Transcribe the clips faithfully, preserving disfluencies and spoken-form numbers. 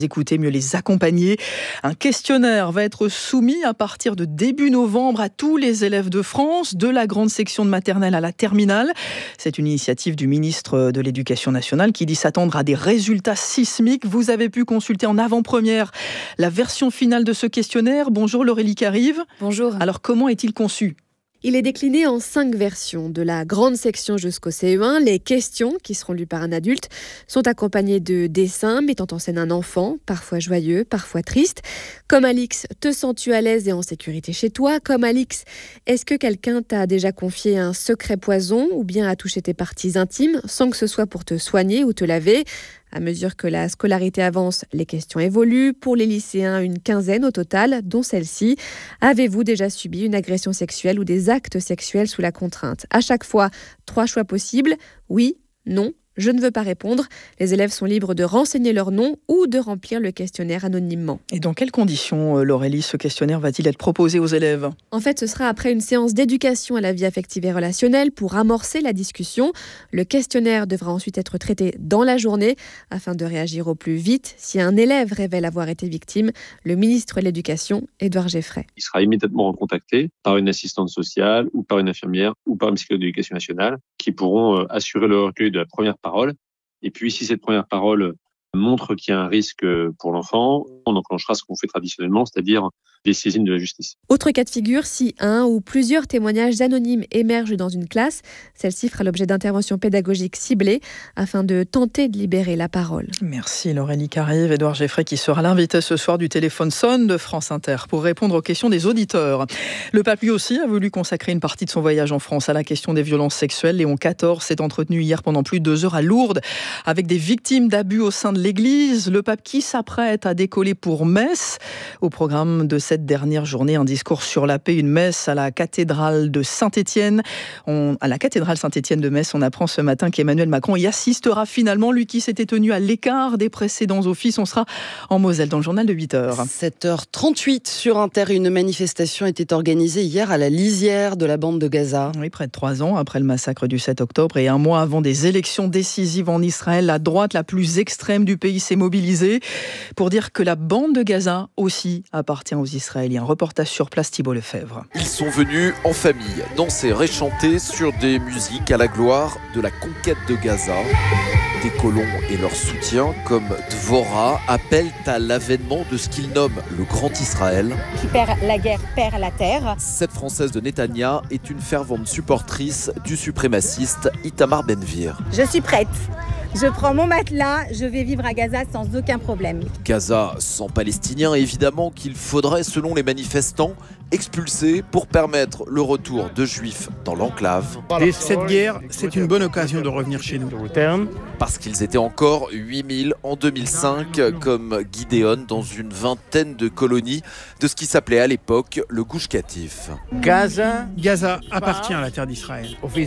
Écoutez, mieux les accompagner. Un questionnaire va être soumis à partir de début novembre à tous les élèves de France, de la grande section de maternelle à la terminale. C'est une initiative du ministre de l'Éducation nationale qui dit s'attendre à des résultats sismiques. Vous avez pu consulter en avant-première la version finale de ce questionnaire. Bonjour Laurélie Carive. Bonjour. Alors comment est-il conçu ? Il est décliné en cinq versions, de la grande section jusqu'au C E un. Les questions, qui seront lues par un adulte, sont accompagnées de dessins mettant en scène un enfant, parfois joyeux, parfois triste. Comme Alix, te sens-tu à l'aise et en sécurité chez toi ? Comme Alix, est-ce que quelqu'un t'a déjà confié un secret poison ou bien a touché tes parties intimes sans que ce soit pour te soigner ou te laver ? À mesure que la scolarité avance, les questions évoluent. Pour les lycéens, une quinzaine au total, dont celle-ci. Avez-vous déjà subi une agression sexuelle ou des actes sexuels sous la contrainte ? À chaque fois, trois choix possibles. Oui, non, je ne veux pas répondre. Les élèves sont libres de renseigner leur nom ou de remplir le questionnaire anonymement. Et dans quelles conditions, Laurélie, ce questionnaire va-t-il être proposé aux élèves ? En fait, ce sera après une séance d'éducation à la vie affective et relationnelle pour amorcer la discussion. Le questionnaire devra ensuite être traité dans la journée afin de réagir au plus vite si un élève révèle avoir été victime. Le ministre de l'Éducation, Édouard Geffray. Il sera immédiatement recontacté par une assistante sociale ou par une infirmière ou par un psychologue de l'Éducation nationale qui pourront assurer le recueil de la première parole. Et puis, si cette première parole montre qu'il y a un risque pour l'enfant, on enclenchera ce qu'on fait traditionnellement, c'est-à-dire des saisines de la justice. Autre cas de figure, si un ou plusieurs témoignages anonymes émergent dans une classe, celle-ci fera l'objet d'interventions pédagogiques ciblées afin de tenter de libérer la parole. Merci Laurélie Carive. Édouard Geffray qui sera l'invité ce soir du téléphone sonne de France Inter pour répondre aux questions des auditeurs. Le pape lui aussi a voulu consacrer une partie de son voyage en France à la question des violences sexuelles. Léon quatorze s'est entretenu hier pendant plus de deux heures à Lourdes avec des victimes d'abus au sein de l'Église. Le pape qui s'apprête à décoller pour Metz. Au programme de cette dernière journée, un discours sur la paix, une messe à la cathédrale de Saint-Étienne. On, à la cathédrale Saint-Étienne de Metz, on apprend ce matin qu'Emmanuel Macron y assistera finalement, lui qui s'était tenu à l'écart des précédents offices. On sera en Moselle dans le journal de huit heures. sept heures trente-huit sur Inter. Une manifestation était organisée hier à la lisière de la bande de Gaza. Oui, près de trois ans après le massacre du sept octobre et un mois avant des élections décisives en Israël, la droite la plus extrême du pays s'est mobilisée pour dire que la bande de Gaza aussi appartient aux Israéliens. Un reportage sur place, Thibault Lefebvre. Ils sont venus en famille, danser et chanter sur des musiques à la gloire de la conquête de Gaza. Des colons et leurs soutiens, comme Dvorah, appellent à l'avènement de ce qu'ils nomment le Grand Israël. Qui perd la guerre, perd la terre. Cette Française de Netanya est une fervente supportrice du suprémaciste Itamar Ben-Gvir. Je suis prête. Je prends mon matelas, je vais vivre à Gaza sans aucun problème. Gaza sans Palestiniens, évidemment, qu'il faudrait, selon les manifestants, expulser pour permettre le retour de Juifs dans l'enclave. Et cette guerre, c'est une bonne occasion de revenir chez nous. Parce qu'ils étaient encore huit mille en deux mille cinq, comme Gideon, dans une vingtaine de colonies de ce qui s'appelait à l'époque le Gush Katif. Gaza, Gaza appartient à la terre d'Israël.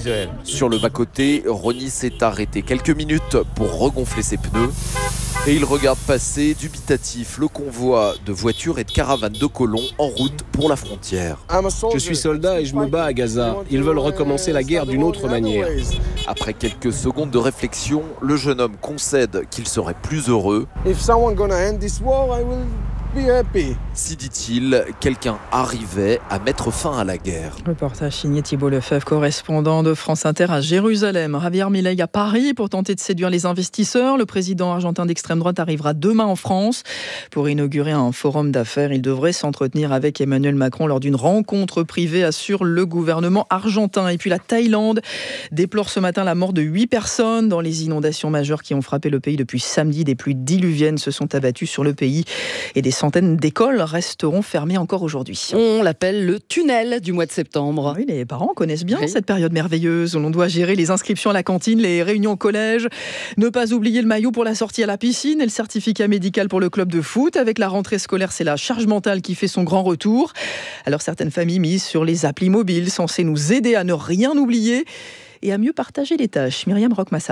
Sur le bas-côté, Ronnie s'est arrêté quelques minutes pour regonfler ses pneus. Et il regarde passer dubitatif le convoi de voitures et de caravanes de colons en route pour la frontière. Je suis soldat et je me bats à Gaza. Ils veulent recommencer la guerre d'une autre manière. Après quelques secondes de réflexion, le jeune homme concède qu'il serait plus heureux. Si, dit-il, quelqu'un arrivait à mettre fin à la guerre. Reportage signé Thibault Lefebvre, correspondant de France Inter à Jérusalem. Javier Milei à Paris pour tenter de séduire les investisseurs. Le président argentin d'extrême droite arrivera demain en France pour inaugurer un forum d'affaires. Il devrait s'entretenir avec Emmanuel Macron lors d'une rencontre privée, assure le gouvernement argentin. Et puis la Thaïlande déplore ce matin la mort de huit personnes dans les inondations majeures qui ont frappé le pays depuis samedi. Des pluies diluviennes se sont abattues sur le pays et des centaines d'écoles resteront fermées encore aujourd'hui. On l'appelle le tunnel du mois de septembre. Oui, les parents connaissent bien oui. cette période merveilleuse où l'on doit gérer les inscriptions à la cantine, les réunions au collège, ne pas oublier le maillot pour la sortie à la piscine et le certificat médical pour le club de foot. Avec la rentrée scolaire, c'est la charge mentale qui fait son grand retour. Alors certaines familles misent sur les applis mobiles censées nous aider à ne rien oublier et à mieux partager les tâches. Myriam Roch-Massarin.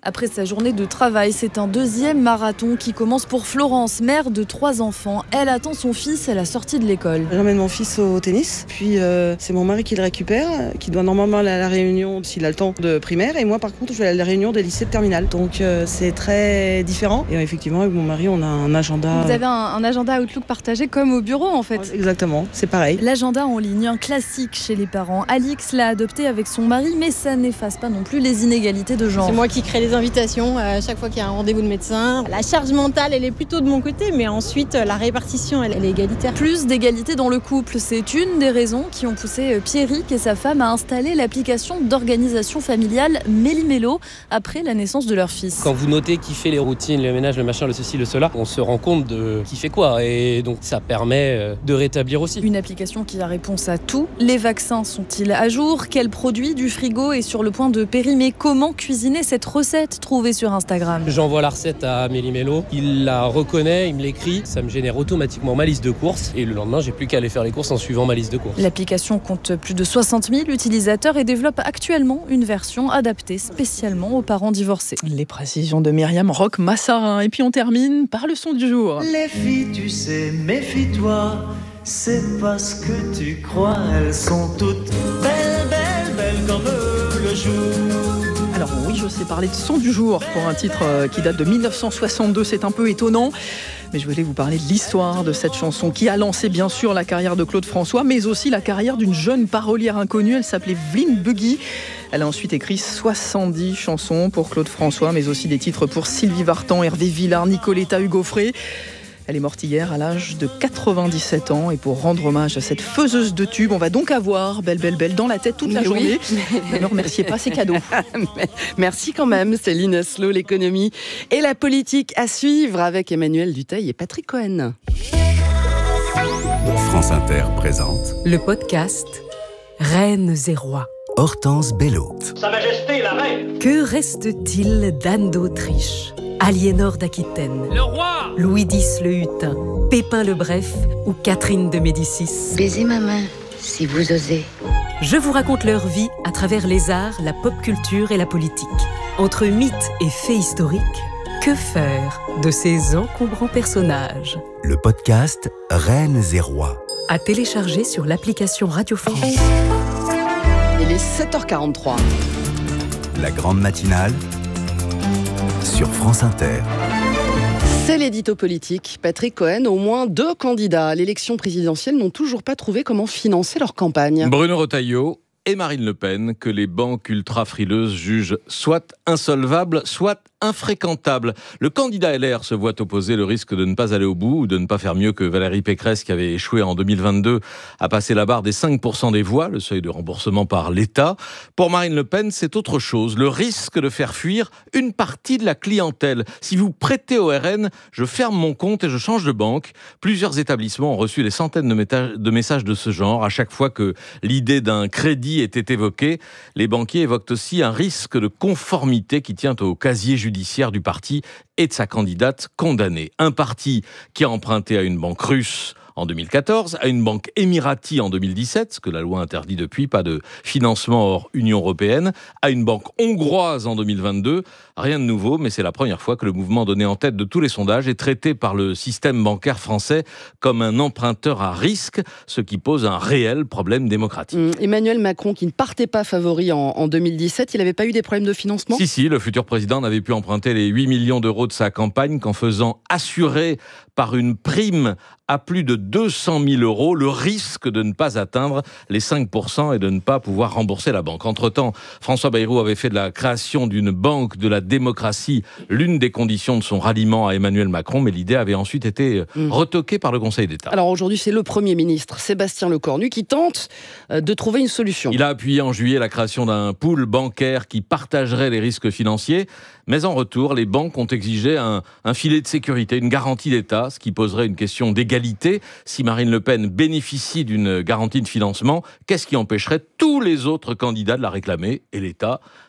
Après sa journée de travail, c'est un deuxième marathon qui commence pour Florence, mère de trois enfants. Elle attend son fils à la sortie de l'école. J'emmène mon fils au tennis, puis euh, c'est mon mari qui le récupère, qui doit normalement aller à la réunion s'il a le temps de primaire, et moi par contre je vais à la réunion des lycées de terminale. Donc euh, c'est très différent. Et euh, effectivement avec mon mari on a un agenda... Vous avez un, un agenda Outlook partagé comme au bureau en fait. Exactement, c'est pareil. L'agenda en ligne, un classique chez les parents. Alix l'a adopté avec son mari, mais ça n'efface pas non plus les inégalités de genre. C'est moi qui crée les invitations à chaque fois qu'il y a un rendez-vous de médecin. La charge mentale, elle est plutôt de mon côté, mais ensuite la répartition, elle, elle est égalitaire. Plus d'égalité dans le couple, c'est une des raisons qui ont poussé Pierrick et sa femme à installer l'application d'organisation familiale Méli-Mélo après la naissance de leur fils. Quand vous notez qui fait les routines, le ménage, le machin, le ceci, le cela, on se rend compte de qui fait quoi, et donc ça permet de rétablir aussi. Une application qui a réponse à tout. Les vaccins sont-ils à jour? Quel produit du frigo est sur le point de périmer? Comment cuisiner cette recette trouvée sur Instagram? J'envoie la recette à Méli-Mélo, il la reconnaît, il me l'écrit, ça me génère automatiquement ma liste de courses et le lendemain j'ai plus qu'à aller faire les courses en suivant ma liste de courses. L'application compte plus de soixante mille utilisateurs et développe actuellement une version adaptée spécialement aux parents divorcés. Les précisions de Myriam Roch-Massarin. Et puis on termine par le son du jour. Les filles, tu sais, méfie-toi, c'est pas ce que tu crois, elles sont toutes belles, belles, belles comme le jour. Alors oui, je sais parler de son du jour pour un titre qui date de mille neuf cent soixante-deux, c'est un peu étonnant. Mais je voulais vous parler de l'histoire de cette chanson qui a lancé bien sûr la carrière de Claude François, mais aussi la carrière d'une jeune parolière inconnue. Elle s'appelait Vline Buggy. Elle a ensuite écrit soixante-dix chansons pour Claude François, mais aussi des titres pour Sylvie Vartan, Hervé Villard, Nicoletta, Hugo Frey. Elle est morte hier à l'âge de quatre-vingt-dix-sept ans. Et pour rendre hommage à cette faiseuse de tubes, on va donc avoir Belle Belle Belle dans la tête toute la Mais journée. oui. Ne me remerciez pas, c'est cadeau. Merci quand même, Céline Aslo, l'économie et la politique à suivre avec Emmanuel Dutheil et Patrick Cohen. France Inter présente le podcast Reines et Rois. Hortense Bello. Sa Majesté la Reine. Que reste-t-il d'Anne d'Autriche, Aliénor d'Aquitaine, Le roi, Louis X le Hutin, Pépin le Bref ou Catherine de Médicis? Baisez ma main, si vous osez. Je vous raconte leur vie à travers les arts, la pop culture et la politique. Entre mythes et faits historiques, que faire de ces encombrants personnages? Le podcast Reines et Rois. À télécharger sur l'application Radio France. Il est sept heures quarante-trois. La grande matinale sur France Inter. C'est l'édito politique. Patrick Cohen, au moins deux candidats à l'élection présidentielle n'ont toujours pas trouvé comment financer leur campagne. Bruno Retailleau et Marine Le Pen, que les banques ultra-frileuses jugent soit insolvables, soit infréquentables. Le candidat L R se voit opposer le risque de ne pas aller au bout ou de ne pas faire mieux que Valérie Pécresse, qui avait échoué en deux mille vingt-deux à passer la barre des cinq pour cent des voix, le seuil de remboursement par l'État. Pour Marine Le Pen, c'est autre chose, le risque de faire fuir une partie de la clientèle. Si vous prêtez au R N, je ferme mon compte et je change de banque. Plusieurs établissements ont reçu des centaines de, méta- de messages de ce genre à chaque fois que l'idée d'un crédit était évoquée. Les banquiers évoquent aussi un risque de conformité qui tient au casier judiciaire du parti et de sa candidate condamnée. Un parti qui a emprunté à une banque russe en deux mille quatorze, à une banque émirati en deux mille dix-sept, ce que la loi interdit depuis, pas de financement hors Union européenne, à une banque hongroise en deux mille vingt-deux. Rien de nouveau, mais c'est la première fois que le mouvement donné en tête de tous les sondages est traité par le système bancaire français comme un emprunteur à risque, ce qui pose un réel problème démocratique. Mmh. Emmanuel Macron, qui ne partait pas favori en, en deux mille dix-sept, il n'avait pas eu des problèmes de financement ? Si, si, le futur président n'avait pu emprunter les huit millions d'euros de sa campagne qu'en faisant assurer par une prime à plus de deux cent mille euros le risque de ne pas atteindre les cinq pour cent et de ne pas pouvoir rembourser la banque. Entre-temps, François Bayrou avait fait de la création d'une banque de la démocratie l'une des conditions de son ralliement à Emmanuel Macron, mais l'idée avait ensuite été mmh. retoquée par le Conseil d'État. Alors aujourd'hui, c'est le Premier ministre, Sébastien Lecornu, qui tente de trouver une solution. Il a appuyé en juillet la création d'un pool bancaire qui partagerait les risques financiers, mais en retour, les banques ont exigé un, un filet de sécurité, une garantie d'État, ce qui poserait une question d'égalité. Si Marine Le Pen bénéficie d'une garantie de financement, qu'est-ce qui empêcherait tous les autres candidats de la réclamer ? Et l'État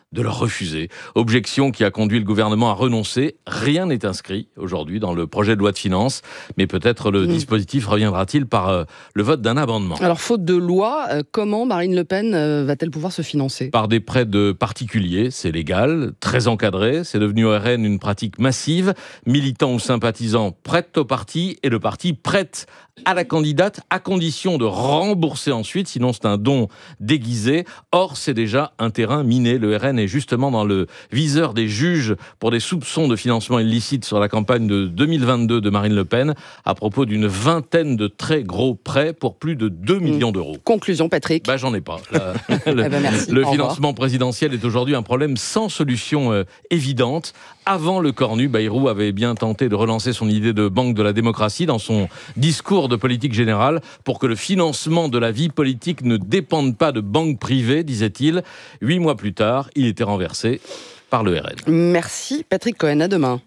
de leur refuser. Objection qui a conduit le gouvernement à renoncer. Rien n'est inscrit aujourd'hui dans le projet de loi de finances, mais peut-être le mmh. dispositif reviendra-t-il par euh, le vote d'un amendement. Alors, faute de loi, euh, comment Marine Le Pen euh, va-t-elle pouvoir se financer ? Par des prêts de particuliers, c'est légal, très encadré, c'est devenu au R N une pratique massive. Militants ou sympathisants prêtent au parti et le parti prête à la candidate à condition de rembourser ensuite, sinon c'est un don déguisé. Or, c'est déjà un terrain miné. Le R N est justement dans le viseur des juges pour des soupçons de financement illicite sur la campagne de deux mille vingt-deux de Marine Le Pen à propos d'une vingtaine de très gros prêts pour plus de deux millions d'euros. Conclusion, Patrick ? Bah, j'en ai pas. La, le eh ben merci. le financement présidentiel est aujourd'hui un problème sans solution euh, évidente. Avant le Cornu, Bayrou avait bien tenté de relancer son idée de banque de la démocratie dans son discours de politique générale pour que le financement de la vie politique ne dépende pas de banques privées, disait-il. Huit mois plus tard, il était renversé par le R N. Merci Patrick Cohen, à demain.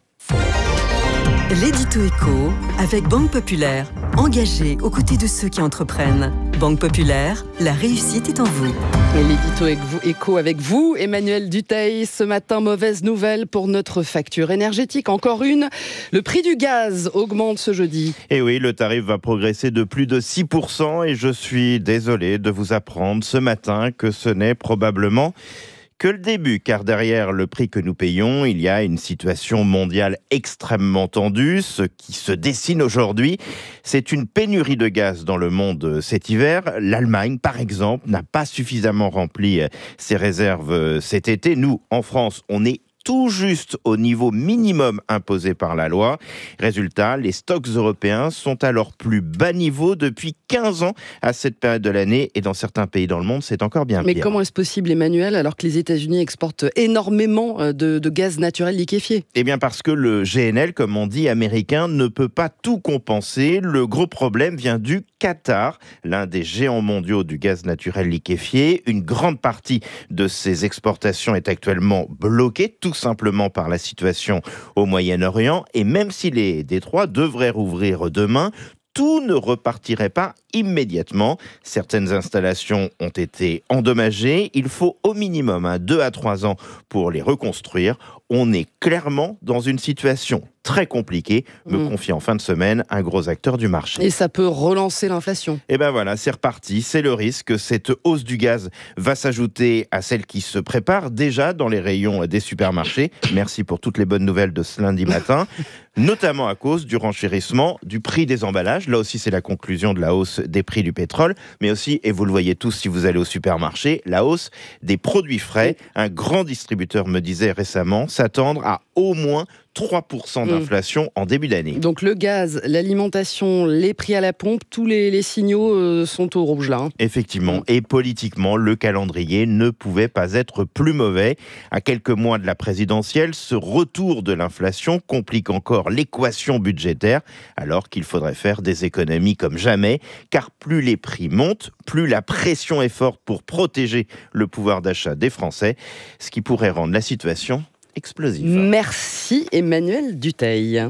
L'édito éco avec Banque Populaire, engagée aux côtés de ceux qui entreprennent. Banque Populaire, la réussite est en vous. Et l'édito éco avec vous, Emmanuel Dutheil. Ce matin, mauvaise nouvelle pour notre facture énergétique. Encore une, le prix du gaz augmente ce jeudi. Et oui, le tarif va progresser de plus de six pour cent et je suis désolé de vous apprendre ce matin que ce n'est probablement que le début, car derrière le prix que nous payons, il y a une situation mondiale extrêmement tendue. Ce qui se dessine aujourd'hui, c'est une pénurie de gaz dans le monde cet hiver. L'Allemagne, par exemple, n'a pas suffisamment rempli ses réserves cet été. Nous, en France, on est tout juste au niveau minimum imposé par la loi. Résultat, les stocks européens sont à leur plus bas niveau depuis quinze ans à cette période de l'année et dans certains pays dans le monde, c'est encore bien pire. Mais comment est-ce possible, Emmanuel, alors que les États-Unis exportent énormément de, de gaz naturel liquéfié ? Eh bien parce que le G N L, comme on dit, américain, ne peut pas tout compenser. Le gros problème vient du Qatar, l'un des géants mondiaux du gaz naturel liquéfié. Une grande partie de ses exportations est actuellement bloquée, tout simplement par la situation au Moyen-Orient. Et même si les détroits devraient rouvrir demain, tout ne repartirait pas immédiatement. Certaines installations ont été endommagées. Il faut au minimum hein, deux à trois ans pour les reconstruire. On est clairement dans une situation très compliquée, me mmh. confie en fin de semaine un gros acteur du marché. Et ça peut relancer l'inflation. Et ben voilà, c'est reparti, c'est le risque. Cette hausse du gaz va s'ajouter à celle qui se prépare déjà dans les rayons des supermarchés. Merci pour toutes les bonnes nouvelles de ce lundi matin, notamment à cause du renchérissement du prix des emballages. Là aussi, c'est la conclusion de la hausse des prix du pétrole, mais aussi, et vous le voyez tous si vous allez au supermarché, la hausse des produits frais. Un grand distributeur me disait récemment s'attendre à au moins trois pour cent d'inflation mmh. en début d'année. Donc le gaz, l'alimentation, les prix à la pompe, tous les, les signaux euh, sont au rouge là. Hein. Effectivement. Mmh. Et politiquement, le calendrier ne pouvait pas être plus mauvais. À quelques mois de la présidentielle, ce retour de l'inflation complique encore l'équation budgétaire, alors qu'il faudrait faire des économies comme jamais, car plus les prix montent, plus la pression est forte pour protéger le pouvoir d'achat des Français, ce qui pourrait rendre la situation explosive. Merci Emmanuel Dutheil.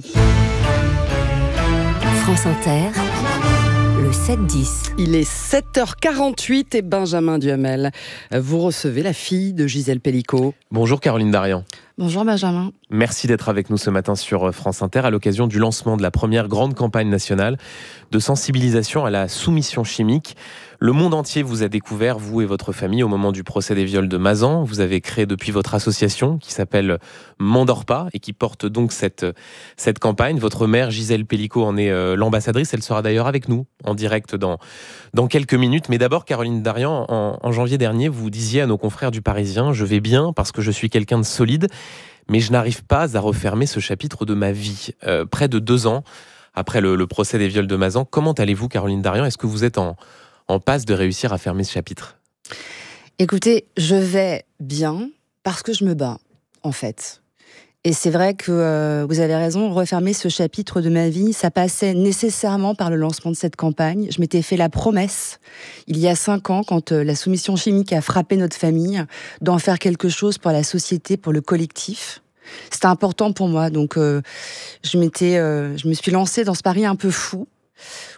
France Inter, le sept dix. Il est sept heures quarante-huit et Benjamin Duhamel, vous recevez la fille de Gisèle Pellicot. Bonjour Caroline Darian. Bonjour Benjamin. Merci d'être avec nous ce matin sur France Inter à l'occasion du lancement de la première grande campagne nationale de sensibilisation à la soumission chimique. Le monde entier vous a découvert, vous et votre famille, au moment du procès des viols de Mazan. Vous avez créé depuis votre association qui s'appelle M'endors pas et qui porte donc cette, cette campagne. Votre mère, Gisèle Pellicot, en est euh, l'ambassadrice. Elle sera d'ailleurs avec nous en direct dans, dans quelques minutes. Mais d'abord, Caroline Darian, en, en janvier dernier, vous disiez à nos confrères du Parisien « Je vais bien parce que je suis quelqu'un de solide, mais je n'arrive pas à refermer ce chapitre de ma vie. Euh, » Près de deux ans après le, le procès des viols de Mazan, comment allez-vous, Caroline Darian ? Est-ce que vous êtes en en passe de réussir à fermer ce chapitre ? Écoutez, je vais bien parce que je me bats, en fait. Et c'est vrai que euh, vous avez raison, refermer ce chapitre de ma vie, ça passait nécessairement par le lancement de cette campagne. Je m'étais fait la promesse, il y a cinq ans, quand euh, la soumission chimique a frappé notre famille, d'en faire quelque chose pour la société, pour le collectif. C'était important pour moi, donc euh, je, m'étais, euh, je me suis lancée dans ce pari un peu fou,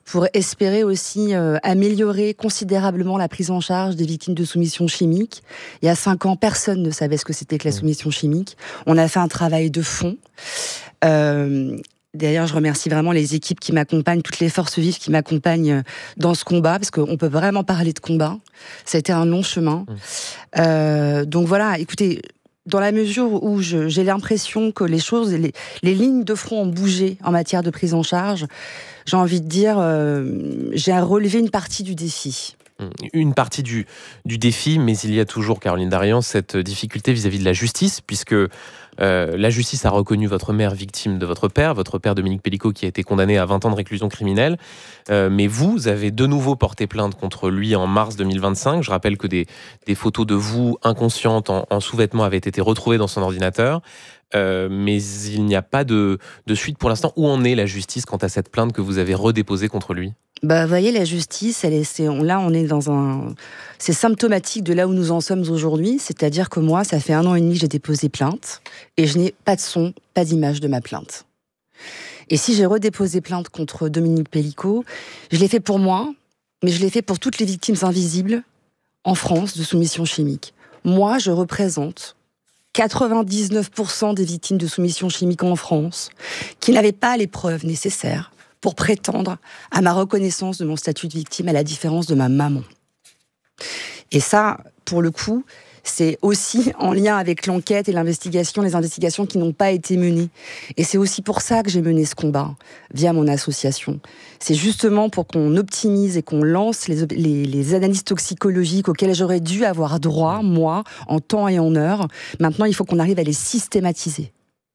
pour espérer aussi euh, améliorer considérablement la prise en charge des victimes de soumission chimique. Il y a cinq ans, personne ne savait ce que c'était que la soumission chimique. On a fait un travail de fond. Euh, D'ailleurs, je remercie vraiment les équipes qui m'accompagnent, toutes les forces vives qui m'accompagnent dans ce combat, parce qu'on peut vraiment parler de combat. Ça a été un long chemin. Mmh. Euh, donc voilà, écoutez, dans la mesure où je, j'ai l'impression que les choses, les, les lignes de front ont bougé en matière de prise en charge, j'ai envie de dire, euh, j'ai à relever une partie du défi. Une partie du, du défi, mais il y a toujours, Caroline Darian, cette difficulté vis-à-vis de la justice, puisque euh, la justice a reconnu votre mère victime de votre père, votre père Dominique Pellicot qui a été condamné à vingt ans de réclusion criminelle, euh, mais vous avez de nouveau porté plainte contre lui en mars deux mille vingt-cinq. Je rappelle que des, des photos de vous inconsciente en, en sous-vêtements avaient été retrouvées dans son ordinateur. Euh, mais il n'y a pas de, de suite pour l'instant. Où en est la justice quant à cette plainte que vous avez redéposée contre lui ? Bah, vous voyez, la justice, elle est, c'est, on, là, on est dans un... C'est symptomatique de là où nous en sommes aujourd'hui. C'est-à-dire que moi, ça fait un an et demi que j'ai déposé plainte et je n'ai pas de son, pas d'image de ma plainte. Et si j'ai redéposé plainte contre Dominique Pellicot, je l'ai fait pour moi, mais je l'ai fait pour toutes les victimes invisibles en France de soumission chimique. Moi, je représente quatre-vingt-dix-neuf pour cent des victimes de soumission chimique en France qui n'avaient pas les preuves nécessaires pour prétendre à ma reconnaissance de mon statut de victime, à la différence de ma maman. Et ça, pour le coup, c'est aussi en lien avec l'enquête et l'investigation, les investigations qui n'ont pas été menées. Et c'est aussi pour ça que j'ai mené ce combat, via mon association. C'est justement pour qu'on optimise et qu'on lance les, les, les analyses toxicologiques auxquelles j'aurais dû avoir droit, moi, en temps et en heure. Maintenant, il faut qu'on arrive à les systématiser.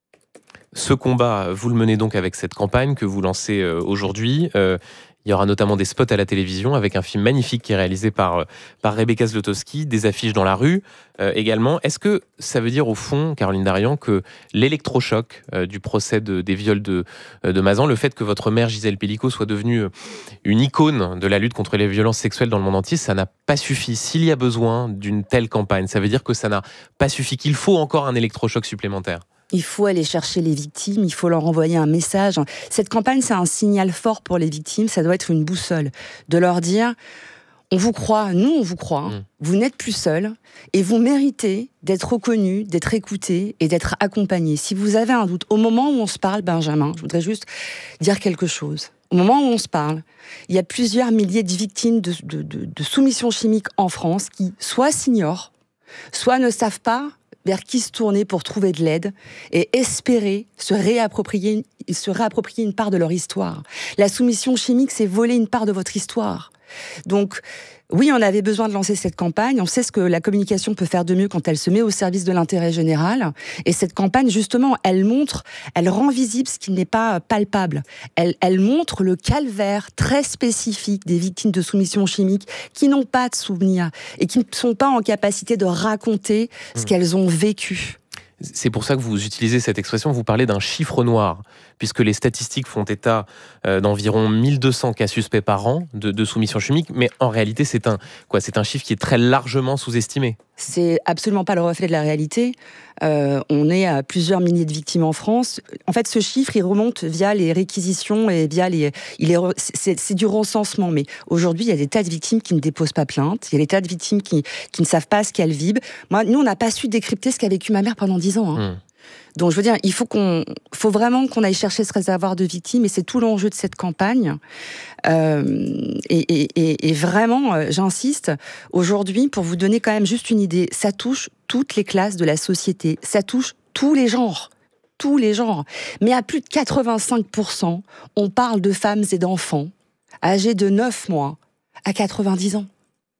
Ce combat, vous le menez donc avec cette campagne que vous lancez euh, aujourd'hui. Euh, il y aura notamment des spots à la télévision avec un film magnifique qui est réalisé par, par Rebecca Zlotowski, des affiches dans la rue euh, également. Est-ce que ça veut dire au fond, Caroline Darian, que l'électrochoc euh, du procès de, des viols de, de Mazan, le fait que votre mère Gisèle Pellicot soit devenue une icône de la lutte contre les violences sexuelles dans le monde entier, ça n'a pas suffi? S'il y a besoin d'une telle campagne, ça veut dire que ça n'a pas suffi, qu'il faut encore un électrochoc supplémentaire? Il faut aller chercher les victimes, il faut leur envoyer un message. Cette campagne, c'est un signal fort pour les victimes, ça doit être une boussole. De leur dire, on vous croit, nous on vous croit, mmh. vous n'êtes plus seuls, et vous méritez d'être reconnus, d'être écoutés et d'être accompagnés. Si vous avez un doute, au moment où on se parle, Benjamin, je voudrais juste dire quelque chose. Au moment où on se parle, il y a plusieurs milliers de victimes de, de, de, de soumission chimique en France qui soit s'ignorent, soit ne savent pas vers qui se tourner pour trouver de l'aide et espérer se réapproprier, se réapproprier une part de leur histoire. La soumission chimique, c'est voler une part de votre histoire. Donc, oui, on avait besoin de lancer cette campagne. On sait ce que la communication peut faire de mieux quand elle se met au service de l'intérêt général. Et cette campagne, justement, elle montre, elle rend visible ce qui n'est pas palpable. Elle, elle montre le calvaire très spécifique des victimes de soumission chimique qui n'ont pas de souvenirs et qui ne sont pas en capacité de raconter ce qu'elles ont vécu. C'est pour ça que vous utilisez cette expression, vous parlez d'un chiffre noir, puisque les statistiques font état euh, d'environ mille deux cents cas suspects par an de, de soumission chimique, mais en réalité, c'est un, quoi, c'est un chiffre qui est très largement sous-estimé. C'est absolument pas le reflet de la réalité. Euh, on est à plusieurs milliers de victimes en France. En fait, ce chiffre, il remonte via les réquisitions et via les... Il est, c'est, c'est du recensement, mais aujourd'hui, il y a des tas de victimes qui ne déposent pas plainte, il y a des tas de victimes qui, qui ne savent pas ce qu'elles vivent. Moi, nous, on n'a pas su décrypter ce qu'a vécu ma mère pendant dix ans. Hein. Mmh. Donc, je veux dire, il faut qu'on, faut vraiment qu'on aille chercher ce réservoir de victimes, et c'est tout l'enjeu de cette campagne. Euh, et, et, et, et vraiment, euh, j'insiste, aujourd'hui, pour vous donner quand même juste une idée, ça touche toutes les classes de la société, ça touche tous les genres, tous les genres. Mais à plus de quatre-vingt-cinq pour cent, on parle de femmes et d'enfants âgés de neuf mois à quatre-vingt-dix ans.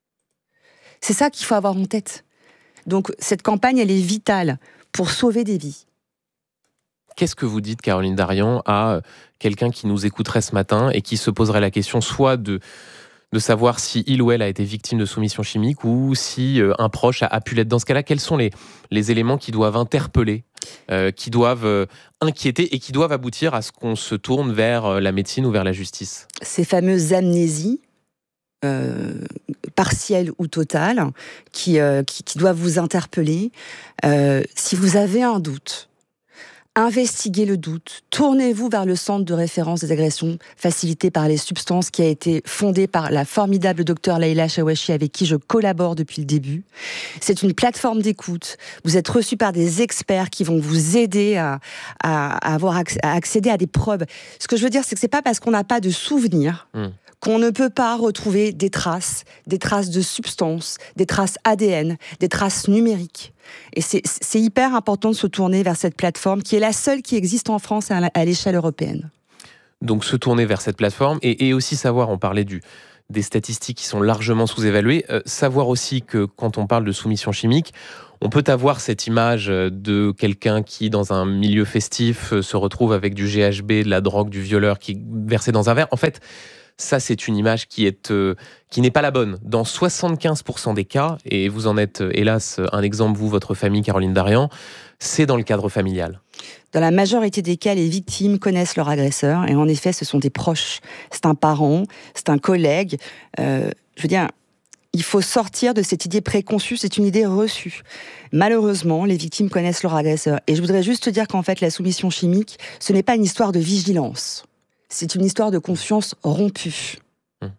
C'est ça qu'il faut avoir en tête. Donc, cette campagne, elle est vitale pour sauver des vies. Qu'est-ce que vous dites, Caroline Darian, à quelqu'un qui nous écouterait ce matin et qui se poserait la question soit de, de savoir si il ou elle a été victime de soumission chimique ou si euh, un proche a, a pu l'être? Dans ce cas-là, quels sont les, les éléments qui doivent interpeller, euh, qui doivent euh, inquiéter et qui doivent aboutir à ce qu'on se tourne vers euh, la médecine ou vers la justice? Ces fameuses amnésies, Euh, partielle ou totale, qui, euh, qui, qui doivent vous interpeller. Euh, si vous avez un doute, investiguez le doute, tournez-vous vers le centre de référence des agressions facilitées par les substances qui a été fondé par la formidable docteure Leïla Chawachi avec qui je collabore depuis le début. C'est une plateforme d'écoute. Vous êtes reçu par des experts qui vont vous aider à, à, à avoir accès, à accéder à des preuves. Ce que je veux dire, c'est que c'est pas parce qu'on n'a pas de souvenirs mmh. qu'on ne peut pas retrouver des traces, des traces de substances, des traces A D N, des traces numériques. Et c'est, c'est hyper important de se tourner vers cette plateforme qui est la seule qui existe en France à, à l'échelle européenne. Donc se tourner vers cette plateforme et, et aussi savoir, on parlait du, des statistiques qui sont largement sous-évaluées, euh, savoir aussi que quand on parle de soumission chimique, on peut avoir cette image de quelqu'un qui, dans un milieu festif, se retrouve avec du G H B, de la drogue, du violeur qui est versé dans un verre. En fait, ça, c'est une image qui est euh, qui n'est pas la bonne. Dans soixante-quinze pour cent des cas, et vous en êtes, hélas, un exemple, vous, votre famille, Caroline Darian, c'est dans le cadre familial. Dans la majorité des cas, les victimes connaissent leur agresseur, et en effet, ce sont des proches. C'est un parent, c'est un collègue. Euh, je veux dire, il faut sortir de cette idée préconçue, c'est une idée reçue. Malheureusement, les victimes connaissent leur agresseur. Et je voudrais juste te dire qu'en fait, la soumission chimique, ce n'est pas une histoire de vigilance. C'est une histoire de conscience rompue. Mmh.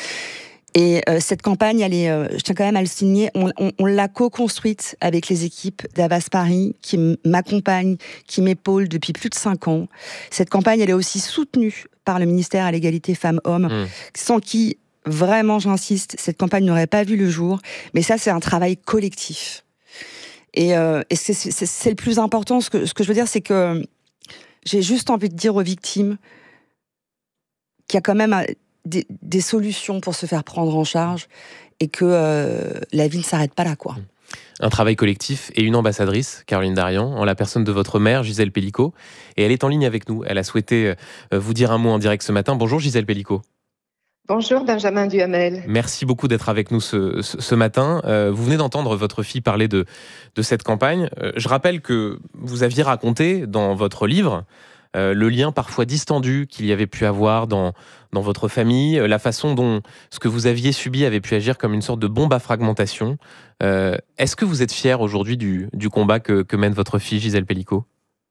Et euh, cette campagne, elle est, euh, je tiens quand même à le signer, on, on, on l'a co-construite avec les équipes d'Avas Paris, qui m'accompagnent, qui m'épaulent depuis plus de cinq ans. Cette campagne, elle est aussi soutenue par le ministère à l'égalité femmes-hommes, mmh. sans qui, vraiment, j'insiste, cette campagne n'aurait pas vu le jour. Mais ça, c'est un travail collectif. Et, euh, et c'est, c'est, c'est le plus important. Ce que, ce que je veux dire, c'est que j'ai juste envie de dire aux victimes qu'il y a quand même des, des solutions pour se faire prendre en charge et que euh, la vie ne s'arrête pas là, quoi. Un travail collectif et une ambassadrice, Caroline Darian, en la personne de votre mère, Gisèle Pellicot. Et elle est en ligne avec nous. Elle a souhaité vous dire un mot en direct ce matin. Bonjour Gisèle Pellicot. Bonjour Benjamin Duhamel. Merci beaucoup d'être avec nous ce, ce, ce matin. Euh, vous venez d'entendre votre fille parler de, de cette campagne. Euh, je rappelle que vous aviez raconté dans votre livre Euh, le lien parfois distendu qu'il y avait pu avoir dans, dans votre famille, euh, la façon dont ce que vous aviez subi avait pu agir comme une sorte de bombe à fragmentation. Euh, est-ce que vous êtes fière aujourd'hui du, du combat que, que mène votre fille Gisèle Pellicot ?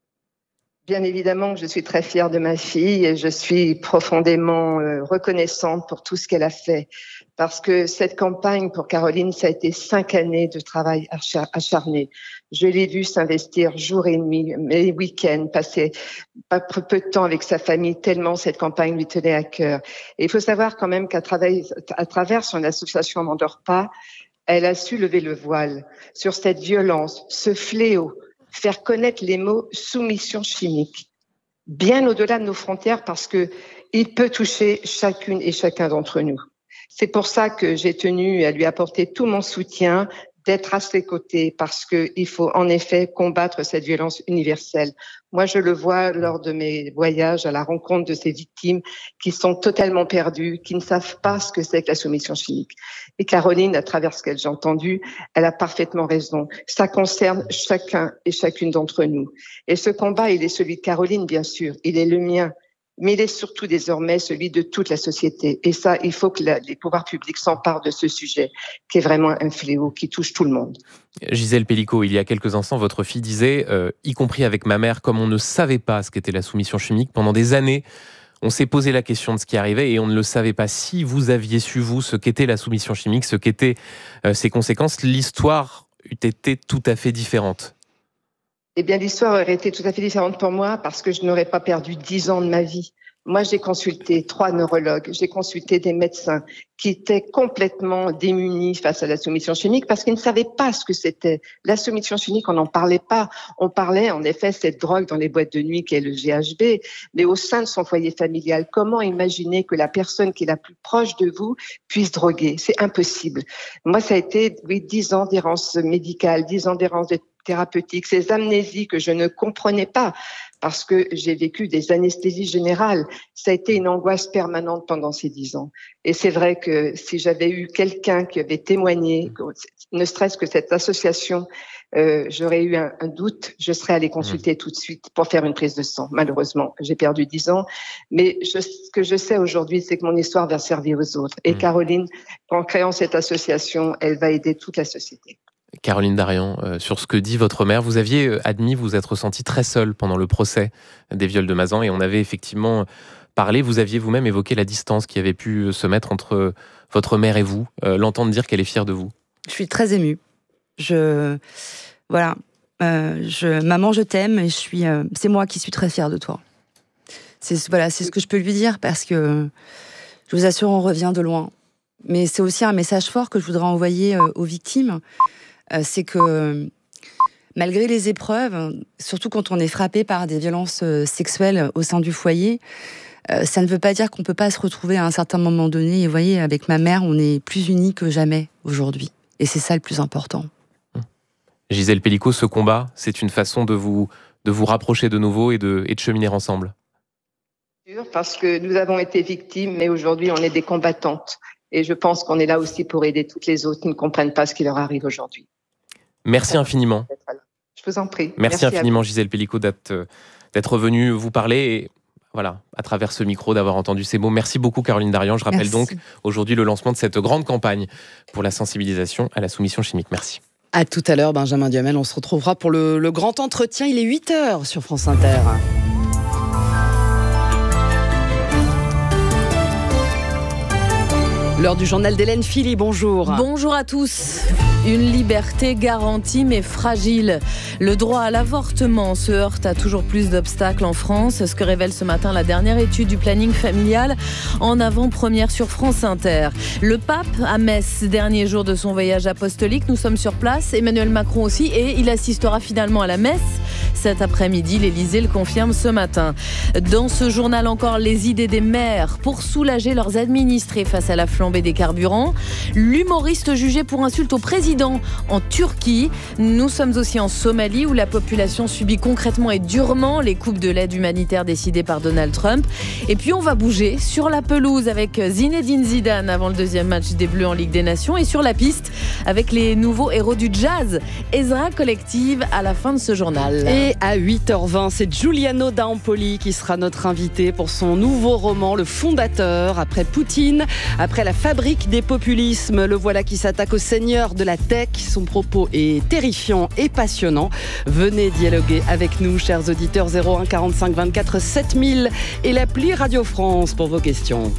Bien évidemment que je suis très fière de ma fille et je suis profondément euh, reconnaissante pour tout ce qu'elle a fait. Parce que cette campagne, pour Caroline, ça a été cinq années de travail acharné. Je l'ai vue s'investir jour et nuit, les week-ends, passer pas peu de temps avec sa famille, tellement cette campagne lui tenait à cœur. Et il faut savoir quand même qu'à travers, à travers son association M'endors pas, elle a su lever le voile sur cette violence, ce fléau, faire connaître les mots soumission chimique, bien au-delà de nos frontières, parce que il peut toucher chacune et chacun d'entre nous. C'est pour ça que j'ai tenu à lui apporter tout mon soutien, d'être à ses côtés, parce qu'il faut en effet combattre cette violence universelle. Moi, je le vois lors de mes voyages à la rencontre de ces victimes qui sont totalement perdues, qui ne savent pas ce que c'est que la soumission chimique. Et Caroline, à travers ce qu'elle j'ai entendu, elle a parfaitement raison. Ça concerne chacun et chacune d'entre nous. Et ce combat, il est celui de Caroline, bien sûr. Il est le mien. Mais il est surtout désormais celui de toute la société. Et ça, il faut que la, les pouvoirs publics s'emparent de ce sujet, qui est vraiment un fléau, qui touche tout le monde. Gisèle Pellicot, il y a quelques instants, votre fille disait, euh, y compris avec ma mère, comme on ne savait pas ce qu'était la soumission chimique, pendant des années, on s'est posé la question de ce qui arrivait et on ne le savait pas. Si vous aviez su, vous, ce qu'était la soumission chimique, ce qu'étaient euh, ses conséquences, l'histoire eût été tout à fait différente. Eh bien, l'histoire aurait été tout à fait différente pour moi parce que je n'aurais pas perdu dix ans de ma vie. Moi, j'ai consulté trois neurologues, j'ai consulté des médecins qui étaient complètement démunis face à la soumission chimique parce qu'ils ne savaient pas ce que c'était. La soumission chimique, on n'en parlait pas. On parlait, en effet, cette drogue dans les boîtes de nuit qui est le G H B, mais au sein de son foyer familial. Comment imaginer que la personne qui est la plus proche de vous puisse droguer? C'est impossible. Moi, ça a été, oui, dix ans d'errance médicale, dix ans d'errance thérapeutique, ces amnésies que je ne comprenais pas parce que j'ai vécu des anesthésies générales. Ça a été une angoisse permanente pendant ces dix ans. Et c'est vrai que si j'avais eu quelqu'un qui avait témoigné, ne serait-ce que cette association, euh, j'aurais eu un, un doute, je serais allée consulter mmh. tout de suite pour faire une prise de sang. Malheureusement, j'ai perdu dix ans. Mais je, ce que je sais aujourd'hui, c'est que mon histoire va servir aux autres. Et mmh. Caroline, en créant cette association, elle va aider toute la société. Caroline Darian, euh, sur ce que dit votre mère. Vous aviez euh, admis vous être ressentie très seule pendant le procès des viols de Mazan et on avait effectivement parlé, vous aviez vous-même évoqué la distance qui avait pu se mettre entre votre mère et vous, euh, l'entendre dire qu'elle est fière de vous. Je suis très émue. Je... Voilà. Euh, je... Maman, je t'aime et je suis... Euh... c'est moi qui suis très fière de toi. C'est, voilà, c'est ce que je peux lui dire parce que, je vous assure, on revient de loin. Mais c'est aussi un message fort que je voudrais envoyer euh, aux victimes. Euh, c'est que, euh, malgré les épreuves, surtout quand on est frappé par des violences euh, sexuelles au sein du foyer, euh, ça ne veut pas dire qu'on ne peut pas se retrouver à un certain moment donné. Et vous voyez, avec ma mère, on est plus unis que jamais aujourd'hui. Et c'est ça le plus important. Gisèle Pellicot, ce combat, c'est une façon de vous, de vous rapprocher de nouveau et de, et de cheminer ensemble. Parce que nous avons été victimes, mais aujourd'hui, on est des combattantes. Et je pense qu'on est là aussi pour aider toutes les autres qui ne comprennent pas ce qui leur arrive aujourd'hui. Merci infiniment. Je vous en prie. Merci, Merci infiniment, Gisèle Pellicot, d'être, d'être venue vous parler et voilà, à travers ce micro, d'avoir entendu ces mots. Merci beaucoup, Caroline Darian. Je rappelle Merci. donc aujourd'hui le lancement de cette grande campagne pour la sensibilisation à la soumission chimique. Merci. À tout à l'heure, Benjamin Duhamel. On se retrouvera pour le, le grand entretien. Il est huit heures sur France Inter. L'heure du journal d'Hélène Philly, bonjour. Bonjour à tous. Une liberté garantie mais fragile. Le droit à l'avortement se heurte à toujours plus d'obstacles en France. C'est ce que révèle ce matin la dernière étude du planning familial en avant-première sur France Inter. Le pape à Metz, dernier jour de son voyage apostolique. Nous sommes sur place, Emmanuel Macron aussi, et il assistera finalement à la messe cet après-midi. L'Élysée le confirme ce matin. Dans ce journal encore, les idées des maires pour soulager leurs administrés face à la flambée des carburants. L'humoriste jugé pour insulte au président en Turquie. Nous sommes aussi en Somalie où la population subit concrètement et durement les coupes de l'aide humanitaire décidées par Donald Trump. Et puis on va bouger sur la pelouse avec Zinedine Zidane avant le deuxième match des Bleus en Ligue des Nations et sur la piste avec les nouveaux héros du jazz, Ezra Collective, à la fin de ce journal. Et à huit heures vingt, c'est Giuliano D'Ampoli qui sera notre invité pour son nouveau roman, Le Fondateur. Après Poutine, après la fabrique des populismes, le voilà qui s'attaque au seigneur de la tech. Son propos est terrifiant et passionnant. Venez dialoguer avec nous, chers auditeurs. Zéro un quarante-cinq vingt-quatre sept mille et l'appli Radio France pour vos questions.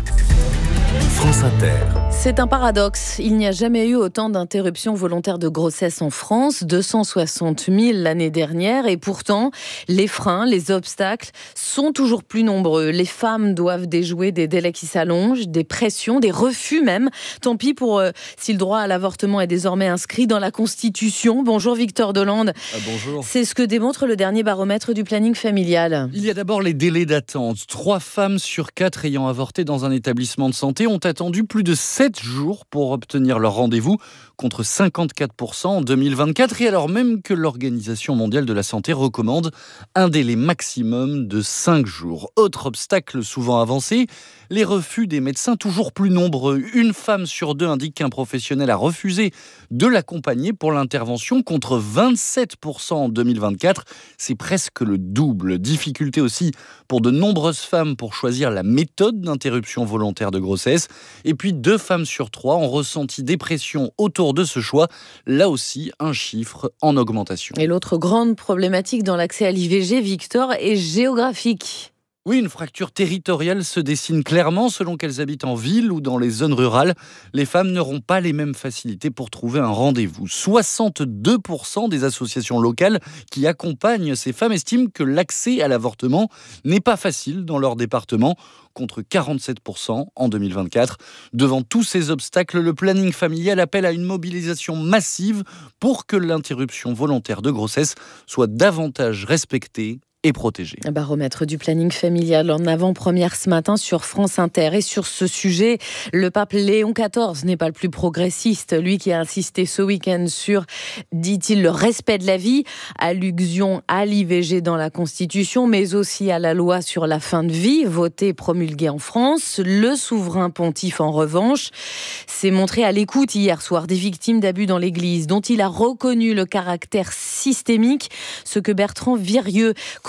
France Inter. C'est un paradoxe. Il n'y a jamais eu autant d'interruptions volontaires de grossesse en France, deux cent soixante mille l'année dernière, et pourtant, les freins, les obstacles sont toujours plus nombreux. Les femmes doivent déjouer des délais qui s'allongent, des pressions, des refus même. Tant pis pour euh, si le droit à l'avortement est désormais inscrit dans la Constitution. Bonjour Victor Delande. Ah, bonjour. C'est ce que démontre le dernier baromètre du planning familial. Il y a d'abord les délais d'attente. Trois femmes sur quatre ayant avorté dans un établissement de santé ont attendu plus de sept jours pour obtenir leur rendez-vous, contre cinquante-quatre pour cent en deux mille vingt-quatre, et alors même que l'Organisation mondiale de la santé recommande un délai maximum de cinq jours. Autre obstacle souvent avancé, les refus des médecins toujours plus nombreux. Une femme sur deux indique qu'un professionnel a refusé de l'accompagner pour l'intervention, contre vingt-sept pour cent en deux mille vingt-quatre. C'est presque le double. Difficulté aussi pour de nombreuses femmes pour choisir la méthode d'interruption volontaire de grossesse. Et puis deux femmes sur trois ont ressenti des pressions autour de ce choix. Là aussi, un chiffre en augmentation. Et l'autre grande problématique dans l'accès à l'I V G, Victor, est géographique. Oui, une fracture territoriale se dessine clairement selon qu'elles habitent en ville ou dans les zones rurales. Les femmes n'auront pas les mêmes facilités pour trouver un rendez-vous. soixante-deux pour cent des associations locales qui accompagnent ces femmes estiment que l'accès à l'avortement n'est pas facile dans leur département, contre quarante-sept pour cent en deux mille vingt-quatre. Devant tous ces obstacles, le planning familial appelle à une mobilisation massive pour que l'interruption volontaire de grossesse soit davantage respectée et protégée. Un baromètre du planning familial en avant-première ce matin sur France Inter. Et sur ce sujet, le pape Léon quatorze n'est pas le plus progressiste. Lui qui a insisté ce week-end sur, dit-il, le respect de la vie, allusion à l'I V G dans la Constitution, mais aussi à la loi sur la fin de vie, votée et promulguée en France. Le souverain pontife, en revanche, s'est montré à l'écoute hier soir des victimes d'abus dans l'Église, dont il a reconnu le caractère systémique, ce que Bertrand Virieux,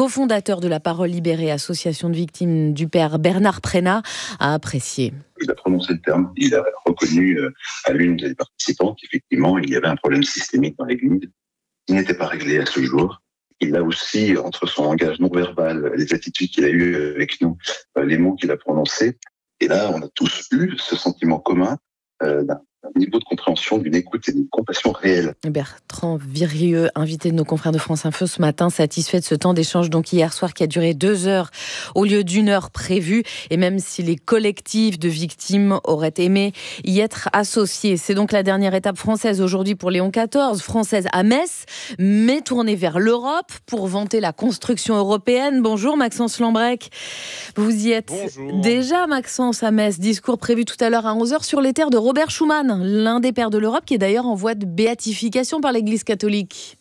cofondateur de la Parole libérée, association de victimes du père Bernard Prénat, a apprécié. Il a prononcé le terme, il a reconnu à l'une des participants qu'effectivement il y avait un problème systémique dans l'Église qui n'était pas réglé à ce jour. Il a aussi, entre son langage non verbal, les attitudes qu'il a eues avec nous, les mots qu'il a prononcés. Et là, on a tous eu ce sentiment commun euh, d'un un niveau de compréhension, d'une écoute et d'une compassion réelle. Bertrand Virieux, invité de nos confrères de France Info ce matin, satisfait de ce temps d'échange donc hier soir qui a duré deux heures au lieu d'une heure prévue. Et même si les collectifs de victimes auraient aimé y être associés. C'est donc la dernière étape française aujourd'hui pour Léon quatorze, française à Metz, mais tournée vers l'Europe pour vanter la construction européenne. Bonjour Maxence Lambrec. Vous y êtes Bonjour. Déjà Maxence à Metz. Discours prévu tout à l'heure à onze heures sur les terres de Robert Schuman, l'un des pères de l'Europe, qui est d'ailleurs en voie de béatification par l'Église catholique.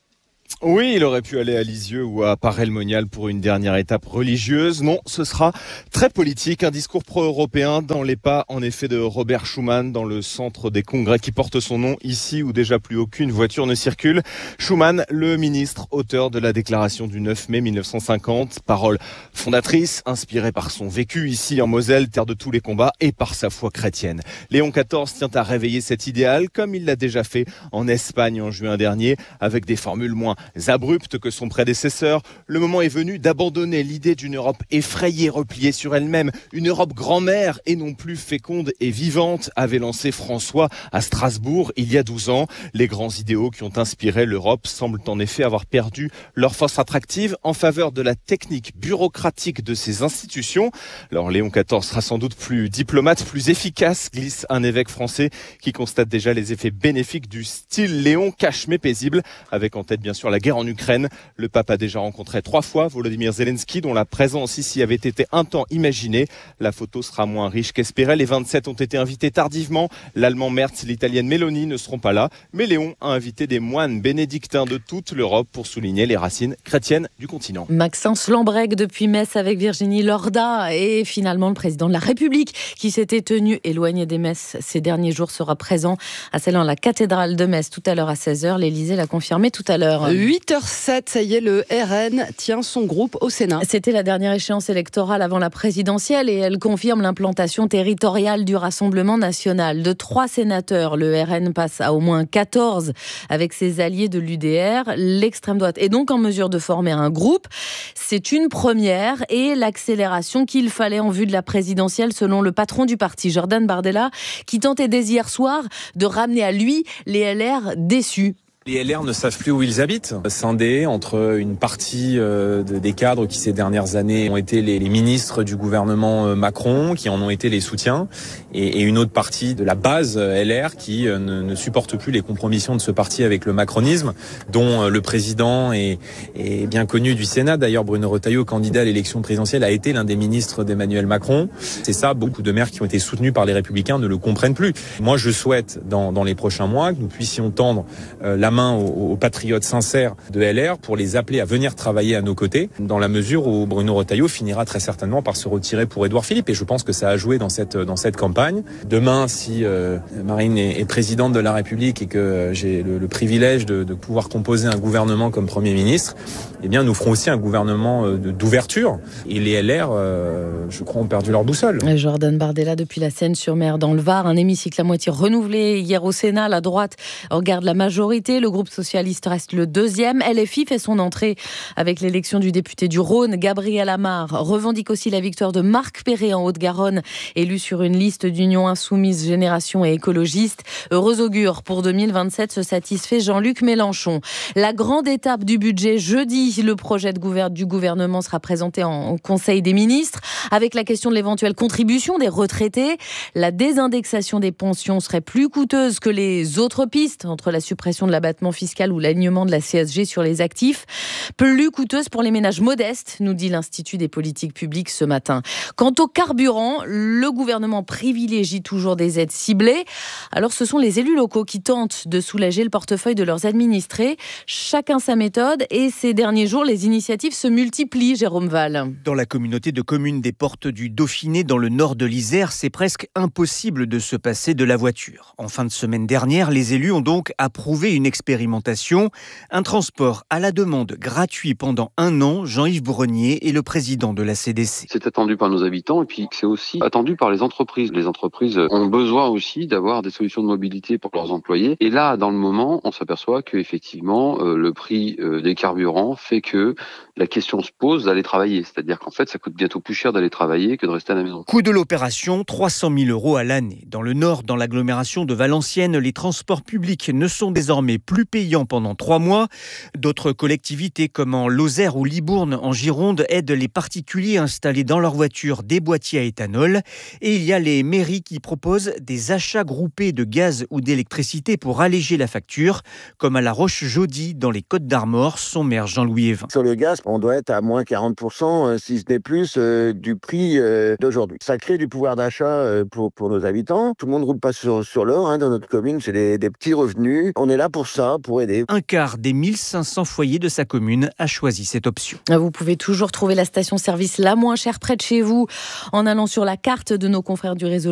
Oui, il aurait pu aller à Lisieux ou à Paray-le-Monial pour une dernière étape religieuse. Non, ce sera très politique, un discours pro-européen dans les pas, en effet, de Robert Schuman, dans le centre des congrès qui porte son nom, ici où déjà plus aucune voiture ne circule. Schuman, le ministre, auteur de la déclaration du neuf mai mille neuf cent cinquante, parole fondatrice, inspirée par son vécu ici en Moselle, terre de tous les combats, et par sa foi chrétienne. Léon quatorze tient à réveiller cet idéal, comme il l'a déjà fait en Espagne en juin dernier, avec des formules moins abrupte que son prédécesseur. Le moment est venu d'abandonner l'idée d'une Europe effrayée, repliée sur elle-même, une Europe grand-mère et non plus féconde et vivante, avait lancé François à Strasbourg il y a douze ans. Les grands idéaux qui ont inspiré l'Europe semblent en effet avoir perdu leur force attractive en faveur de la technique bureaucratique de ces institutions. Alors Léon quatorze sera sans doute plus diplomate, plus efficace, glisse un évêque français qui constate déjà les effets bénéfiques du style Léon cache mais paisible, avec en tête bien sûr la guerre en Ukraine. Le pape a déjà rencontré trois fois Volodymyr Zelensky, dont la présence ici avait été un temps imaginée. La photo sera moins riche qu'espéré. Les vingt-sept ont été invités tardivement. L'allemand Merz, l'italienne Meloni ne seront pas là. Mais Léon a invité des moines bénédictins de toute l'Europe pour souligner les racines chrétiennes du continent. Maxence Lambrec depuis Metz avec Virginie Lorda. Et finalement, le président de la République, qui s'était tenu éloigné des messes ces derniers jours, sera présent à celle en la cathédrale de Metz tout à l'heure à seize heures. L'Élysée l'a confirmé tout à l'heure. huit heures zéro sept, ça y est, le R N tient son groupe au Sénat. C'était la dernière échéance électorale avant la présidentielle et elle confirme l'implantation territoriale du Rassemblement national. De trois sénateurs, le R N passe à au moins quatorze avec ses alliés de l'U D R. L'extrême droite est donc en mesure de former un groupe. C'est une première et l'accélération qu'il fallait en vue de la présidentielle selon le patron du parti, Jordan Bardella, qui tentait dès hier soir de ramener à lui les L R déçus. Les L R ne savent plus où ils habitent, scindés entre une partie euh, de, des cadres qui ces dernières années ont été les, les ministres du gouvernement euh, Macron, qui en ont été les soutiens, et, et une autre partie de la base euh, L R qui euh, ne, ne supporte plus les compromissions de ce parti avec le macronisme, dont euh, le président est, est bien connu du Sénat. D'ailleurs, Bruno Retailleau, candidat à l'élection présidentielle, a été l'un des ministres d'Emmanuel Macron. C'est ça, beaucoup de maires qui ont été soutenus par les Républicains ne le comprennent plus. Moi, je souhaite, dans, dans les prochains mois, que nous puissions tendre euh, la main aux, aux patriotes sincères de L R pour les appeler à venir travailler à nos côtés, dans la mesure où Bruno Retailleau finira très certainement par se retirer pour Édouard Philippe. Et je pense que ça a joué dans cette, dans cette campagne. Demain, si euh, Marine est, est présidente de la République et que euh, j'ai le, le privilège de, de pouvoir composer un gouvernement comme Premier ministre, eh bien, nous ferons aussi un gouvernement euh, d'ouverture. Et les L R, euh, je crois, ont perdu leur boussole. Jordan Bardella depuis la Seine-sur-Mer dans le Var, un hémicycle à moitié renouvelé hier au Sénat. La droite regarde la majorité. Le groupe socialiste reste le deuxième. L F I fait son entrée avec l'élection du député du Rhône, Gabriel Amar, revendique aussi la victoire de Marc Perret en Haute-Garonne, élu sur une liste d'Union Insoumise, Génération et Écologiste. Heureux augure pour deux mille vingt-sept, se satisfait Jean-Luc Mélenchon. La grande étape du budget jeudi, le projet de gouver- du gouvernement sera présenté en Conseil des ministres avec la question de l'éventuelle contribution des retraités. La désindexation des pensions serait plus coûteuse que les autres pistes, entre la suppression de l'abattement fiscal ou l'alignement de la C S G sur les actifs, plus coûteuse pour les ménages modestes, nous dit l'Institut des politiques publiques ce matin. Quant au carburant, le gouvernement privilégie toujours des aides ciblées. Alors ce sont les élus locaux qui tentent de soulager le portefeuille de leurs administrés. Chacun sa méthode et ces derniers jours, les initiatives se multiplient, Jérôme Val. Dans la communauté de communes des Portes du Dauphiné, dans le nord de l'Isère, c'est presque impossible de se passer de la voiture. En fin de semaine dernière, les élus ont donc approuvé une expérience expérimentation. Un transport à la demande gratuit pendant un an. Jean-Yves Brenier est le président de la C D C. C'est attendu par nos habitants et puis c'est aussi attendu par les entreprises. Les entreprises ont besoin aussi d'avoir des solutions de mobilité pour leurs employés. Et là, dans le moment, on s'aperçoit qu'effectivement, euh, le prix euh, des carburants fait que la question se pose d'aller travailler. C'est-à-dire qu'en fait, ça coûte bientôt plus cher d'aller travailler que de rester à la maison. Coût de l'opération, trois cent mille euros à l'année. Dans le nord, dans l'agglomération de Valenciennes, les transports publics ne sont désormais plus payants pendant trois mois. D'autres collectivités comme en Lozère ou Libourne en Gironde aident les particuliers à installer dans leur voiture des boîtiers à éthanol. Et il y a les mairies qui proposent des achats groupés de gaz ou d'électricité pour alléger la facture, comme à La Roche-Jaudy dans les Côtes-d'Armor, son maire Jean-Louis Evin. Sur le gaz, on doit être à moins quarante pour cent, si ce n'est plus, euh, du prix euh, d'aujourd'hui. Ça crée du pouvoir d'achat euh, pour, pour nos habitants. Tout le monde ne roule pas sur, sur l'or hein, dans notre commune, c'est des, des petits revenus. On est là pour ça, pour aider. Un quart des mille cinq cents foyers de sa commune a choisi cette option. Vous pouvez toujours trouver la station-service la moins chère près de chez vous en allant sur la carte de nos confrères du réseau